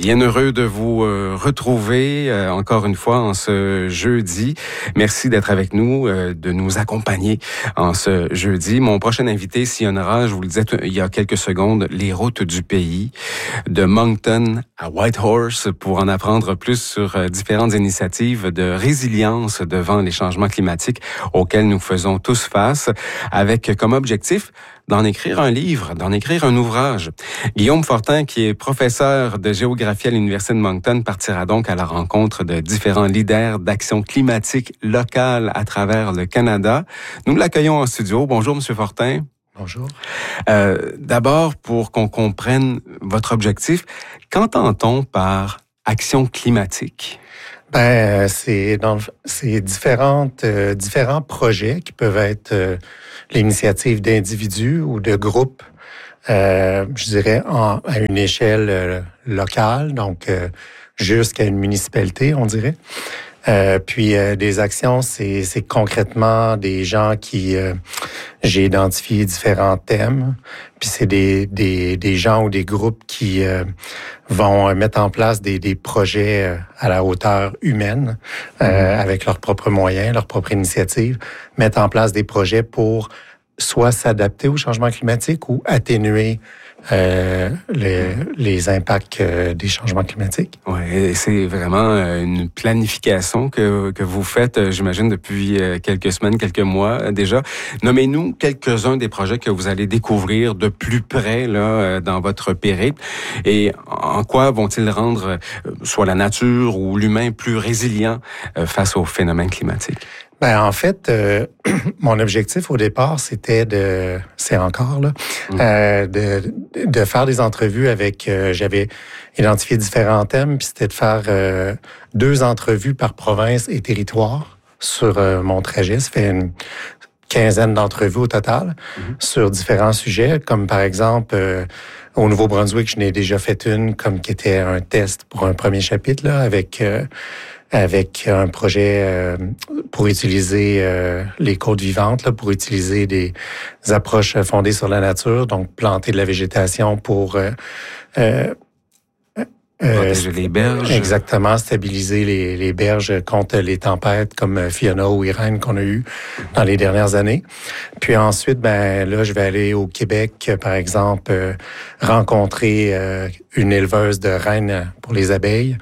Bien heureux de vous retrouver encore une fois en ce jeudi. Merci d'être avec nous, de nous accompagner en ce jeudi. Mon prochain invité sillonnera, je vous le disais il y a quelques secondes, les routes du pays, de Moncton à Whitehorse, pour en apprendre plus sur différentes initiatives de résilience devant les changements climatiques auxquels nous faisons tous face, avec comme objectif d'en écrire un livre, d'en écrire un ouvrage. Guillaume Fortin, qui est professeur de géographie à l'Université de Moncton, partira donc à la rencontre de différents leaders d'action climatique locale à travers le Canada. Nous l'accueillons en studio. Bonjour, Monsieur Fortin. Bonjour. D'abord, pour qu'on comprenne votre objectif, qu'entend-on par action climatique? C'est différents projets qui peuvent être l'initiative d'individus ou de groupes, je dirais à une échelle locale, donc jusqu'à une municipalité, on dirait. Puis des actions, c'est concrètement des gens qui j'ai identifié différents thèmes. Puis c'est des gens ou des groupes qui vont mettre en place des projets à la hauteur humaine, avec leurs propres moyens, leurs propres initiatives, mettre en place des projets pour soit s'adapter au changement climatique ou atténuer les impacts des changements climatiques. Oui, c'est vraiment une planification que vous faites, j'imagine, depuis quelques semaines, quelques mois déjà. Nommez-nous quelques-uns des projets que vous allez découvrir de plus près là dans votre périple, et en quoi vont-ils rendre soit la nature ou l'humain plus résilient face aux phénomènes climatiques? En fait, mon objectif au départ, c'était de faire des entrevues avec. J'avais identifié différents thèmes, puis c'était de faire 2 entrevues par province et territoire sur mon trajet. Ça fait une quinzaine d'entrevues au total sur différents sujets, comme par exemple au Nouveau-Brunswick, je n'ai déjà fait une qui était un test pour un premier chapitre là avec un projet pour utiliser les côtes vivantes, là, pour utiliser des approches fondées sur la nature, donc planter de la végétation pour protéger les berges. Exactement, stabiliser les berges contre les tempêtes comme Fiona ou Irène qu'on a eues dans les dernières années. Puis ensuite, là, je vais aller au Québec, par exemple, rencontrer une éleveuse de reines pour les abeilles,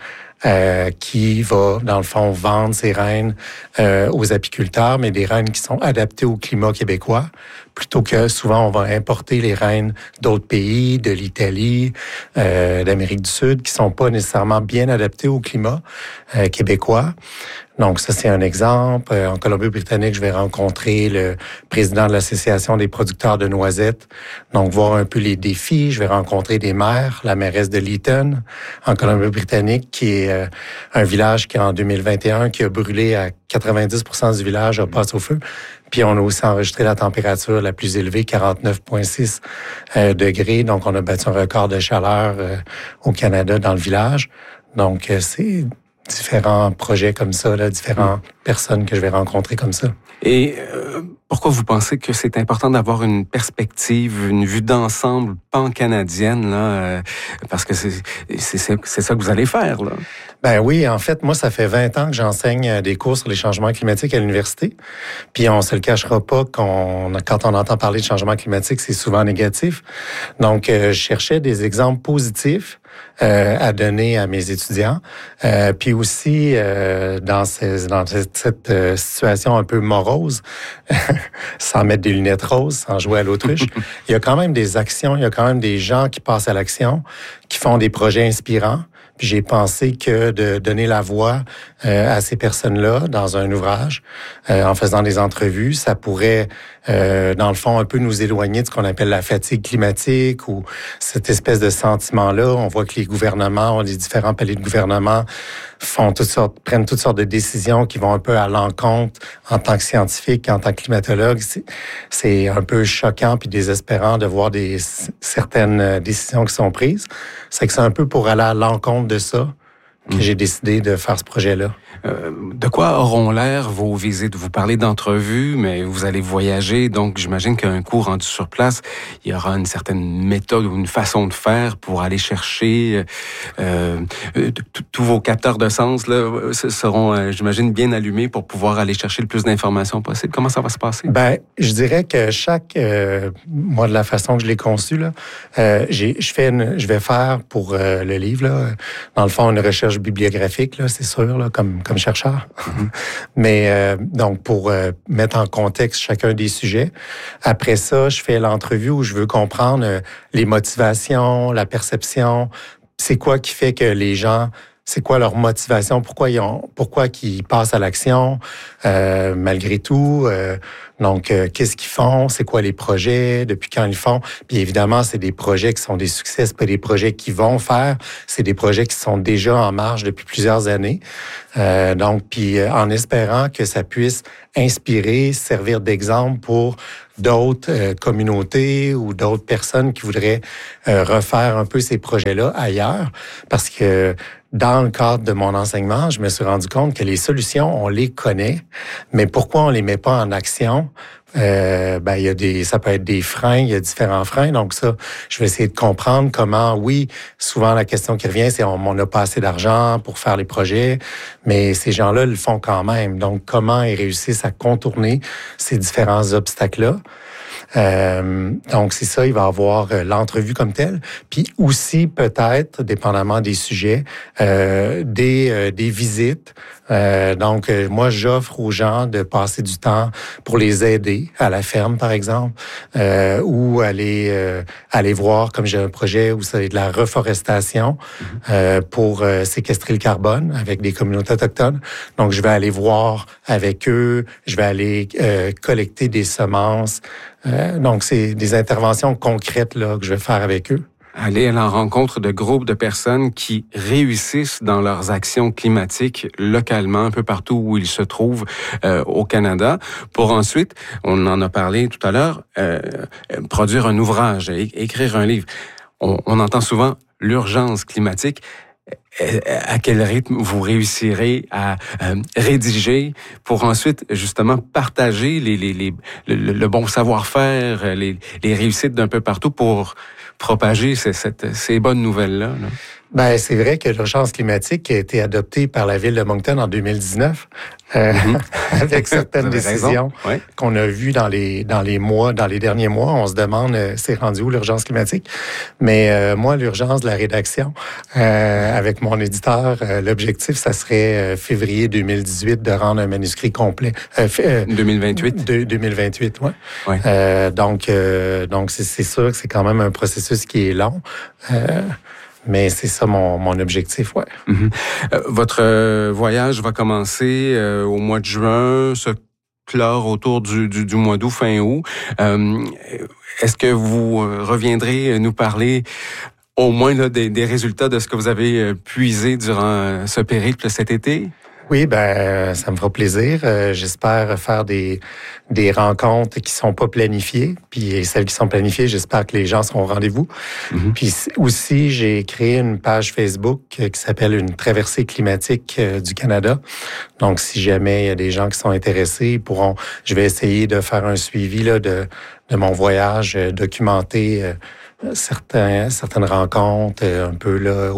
qui va, dans le fond, vendre ses reines aux apiculteurs, mais des reines qui sont adaptées au climat québécois, plutôt que souvent on va importer les reines d'autres pays, de l'Italie, d'Amérique du Sud, qui sont pas nécessairement bien adaptées au climat québécois. Donc ça, c'est un exemple. En Colombie-Britannique, je vais rencontrer le président de l'Association des producteurs de noisettes, donc voir un peu les défis. Je vais rencontrer des maires, la mairesse de Leeton, en Colombie-Britannique, qui est un village qui, en 2021, qui a brûlé à 90% du village, a passé au feu. Puis on a aussi enregistré la température la plus élevée, 49,6 degrés. Donc on a battu un record de chaleur au Canada dans le village. Donc c'est différents projets comme ça, là, différentes personnes que je vais rencontrer comme ça. Et pourquoi vous pensez que c'est important d'avoir une perspective, une vue d'ensemble pan-canadienne, là, parce que c'est ça que vous allez faire, là? Oui, en fait, moi, ça fait 20 ans que j'enseigne des cours sur les changements climatiques à l'université. Puis on se le cachera pas quand on entend parler de changement climatique, c'est souvent négatif. Donc, je cherchais des exemples positifs à donner à mes étudiants. Puis aussi, dans cette situation un peu morose, sans mettre des lunettes roses, sans jouer à l'autruche, il y a quand même des actions, il y a quand même des gens qui passent à l'action, qui font des projets inspirants. Puis j'ai pensé que de donner la voix à ces personnes-là dans un ouvrage, en faisant des entrevues, ça pourrait, dans le fond, un peu nous éloigner de ce qu'on appelle la fatigue climatique ou cette espèce de sentiment-là. On voit que les gouvernements, les différents paliers de gouvernement prennent toutes sortes de décisions qui vont un peu à l'encontre en tant que scientifique, en tant que climatologue. C'est un peu choquant puis désespérant de voir certaines décisions qui sont prises. C'est que c'est un peu pour aller à l'encontre de ça que j'ai décidé de faire ce projet-là. De quoi auront l'air vos visites? Vous parlez d'entrevues, mais vous allez voyager, donc j'imagine qu'un coup rendu sur place, il y aura une certaine méthode ou une façon de faire pour aller chercher tous vos capteurs de sens là, seront, j'imagine, bien allumés pour pouvoir aller chercher le plus d'informations possible. Comment ça va se passer? Je dirais que moi, de la façon que je l'ai conçu, là, je vais faire pour le livre, là, dans le fond, une recherche bibliographique, là, c'est sûr, là, comme chercheur. Mais donc, pour mettre en contexte chacun des sujets. Après ça, je fais l'entrevue où je veux comprendre les motivations, la perception, c'est quoi qui fait que les gens... C'est quoi leur motivation? Pourquoi ils passent à l'action malgré tout? Donc, qu'est-ce qu'ils font? C'est quoi les projets? Depuis quand ils font? Puis évidemment, c'est des projets qui sont des succès, c'est pas des projets qu'ils vont faire. C'est des projets qui sont déjà en marche depuis plusieurs années. Puis en espérant que ça puisse inspirer, servir d'exemple pour d'autres communautés ou d'autres personnes qui voudraient refaire un peu ces projets-là ailleurs. Parce que dans le cadre de mon enseignement, je me suis rendu compte que les solutions, on les connaît, mais pourquoi on les met pas en action? Il y a ça peut être des freins, il y a différents freins. Donc ça, je vais essayer de comprendre comment, oui, souvent la question qui revient, c'est on n'a pas assez d'argent pour faire les projets, mais ces gens-là le font quand même. Donc comment ils réussissent à contourner ces différents obstacles-là? Donc, c'est ça, il va y avoir l'entrevue comme telle, puis aussi peut-être, dépendamment des sujets, des visites. Donc, moi, j'offre aux gens de passer du temps pour les aider à la ferme, par exemple, ou aller voir, comme j'ai un projet où c'est de la reforestation pour séquestrer le carbone avec des communautés autochtones. Donc, je vais aller voir avec eux, je vais aller collecter des semences. Donc, c'est des interventions concrètes là que je vais faire avec eux. Aller à la rencontre de groupes de personnes qui réussissent dans leurs actions climatiques localement, un peu partout où ils se trouvent au Canada, pour ensuite, on en a parlé tout à l'heure, produire un ouvrage, écrire un livre. On entend souvent l'urgence climatique. À quel rythme vous réussirez à rédiger pour ensuite justement partager le bon savoir-faire, les réussites d'un peu partout pour propager ces bonnes nouvelles-là? Là? C'est vrai que l'urgence climatique a été adoptée par la ville de Moncton en 2019 avec certaines décisions qu'on a vues dans les derniers mois. On se demande c'est rendu où l'urgence climatique. Mais moi, l'urgence de la rédaction, avec mon éditeur, l'objectif, ça serait février 2018 de rendre un manuscrit complet. 2028? 2028, oui. Ouais. Donc c'est sûr que c'est quand même un processus qui est long. Mais c'est ça mon objectif, ouais. Votre voyage va commencer au mois de juin, se clore autour du mois d'août, fin août. Est-ce que vous reviendrez nous parler au moins là, des résultats de ce que vous avez puisé durant ce périple cet été? Oui, ça me fera plaisir. J'espère faire des rencontres qui sont pas planifiées, puis celles qui sont planifiées, j'espère que les gens seront au rendez-vous. Puis aussi, j'ai créé une page Facebook qui s'appelle Une traversée climatique du Canada. Donc, si jamais il y a des gens qui sont intéressés, je vais essayer de faire un suivi là de mon voyage, documenter certaines rencontres, un peu là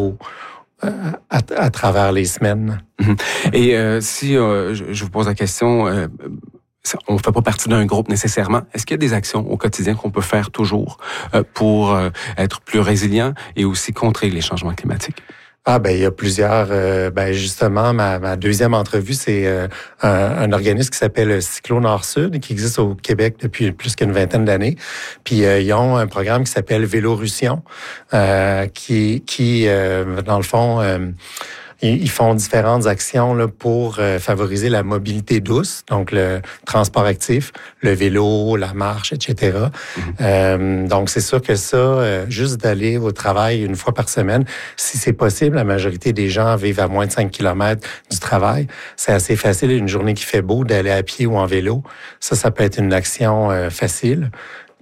à travers les semaines. Et si je vous pose la question, on ne fait pas partie d'un groupe nécessairement, est-ce qu'il y a des actions au quotidien qu'on peut faire toujours pour être plus résilient et aussi contrer les changements climatiques? Il y a plusieurs. Justement, ma deuxième entrevue, c'est un organisme qui s'appelle Cyclo Nord-Sud, qui existe au Québec depuis plus qu'une vingtaine d'années. Puis ils ont un programme qui s'appelle Vélorussion, qui dans le fond, ils font différentes actions là, pour favoriser la mobilité douce, donc le transport actif, le vélo, la marche, etc. Donc, c'est sûr que ça, juste d'aller au travail une fois par semaine, si c'est possible, la majorité des gens vivent à moins de 5 km du travail. C'est assez facile, une journée qui fait beau, d'aller à pied ou en vélo. Ça peut être une action facile.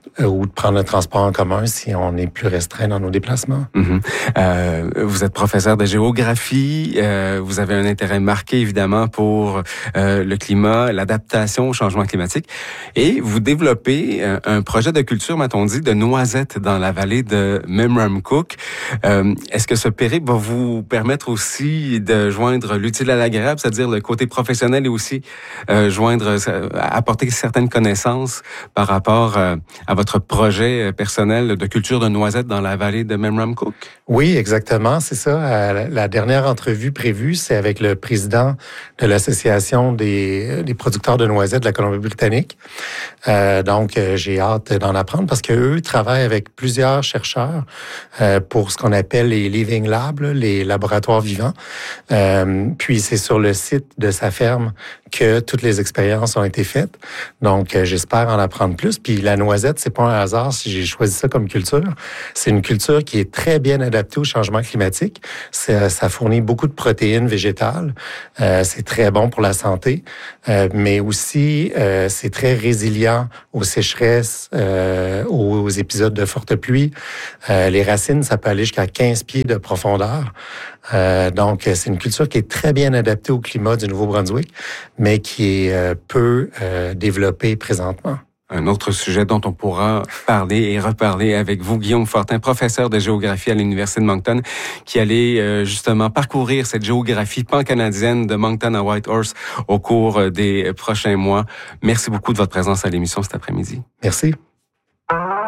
ou de prendre le transport en commun si on est plus restreint dans nos déplacements. Vous êtes professeur de géographie. Vous avez un intérêt marqué, évidemment, pour le climat, l'adaptation au changement climatique. Et vous développez un projet de culture, m'a-t-on dit, de noisettes dans la vallée de Memramcook. Est-ce que ce périple va vous permettre aussi de joindre l'utile à l'agréable, c'est-à-dire le côté professionnel et aussi apporter certaines connaissances par rapport à votre projet personnel de culture de noisettes dans la vallée de Memramcook? Oui, exactement, c'est ça. La dernière entrevue prévue, c'est avec le président de l'Association des producteurs de noisettes de la Colombie-Britannique. Donc, j'ai hâte d'en apprendre parce qu'eux travaillent avec plusieurs chercheurs pour ce qu'on appelle les Living Labs, les laboratoires vivants. Puis, c'est sur le site de sa ferme que toutes les expériences ont été faites. Donc, j'espère en apprendre plus. Puis, la noisette, c'est pas un hasard si j'ai choisi ça comme culture. C'est une culture qui est très bien adaptée au changement climatique. Ça fournit beaucoup de protéines végétales. C'est très bon pour la santé. Mais aussi, c'est très résilient aux sécheresses, aux épisodes de forte pluie. Les racines, ça peut aller jusqu'à 15 pieds de profondeur. Donc, c'est une culture qui est très bien adaptée au climat du Nouveau-Brunswick, mais qui est peu développée présentement. Un autre sujet dont on pourra parler et reparler avec vous, Guillaume Fortin, professeur de géographie à l'Université de Moncton, qui allait justement parcourir cette géographie pan-canadienne de Moncton à Whitehorse au cours des prochains mois. Merci beaucoup de votre présence à l'émission cet après-midi. Merci.